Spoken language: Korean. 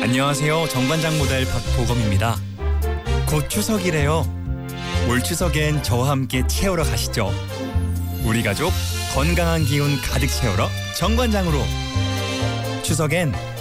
안녕하세요. 정관장 모델 박보검입니다. 곧 추석이래요. 올 추석엔 저와 함께 채우러 가시죠. 우리 가족 건강한 기운 가득 채우러 정관장으로. 추석엔